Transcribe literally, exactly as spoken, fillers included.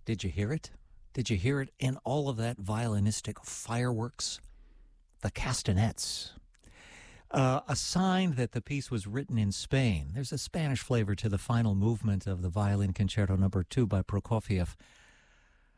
Did you hear it? Did you hear it in all of that violinistic fireworks? The castanets. Uh, a sign that the piece was written in Spain. There's a Spanish flavor to the final movement of the Violin Concerto Number Two by Prokofiev.